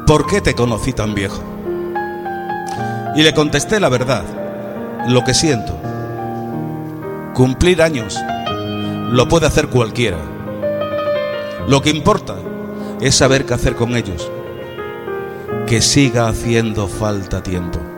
¿por qué te conocí tan viejo? Y le contesté la verdad, lo que siento. Cumplir años lo puede hacer cualquiera. Lo que importa es saber qué hacer con ellos. Que siga haciendo falta tiempo.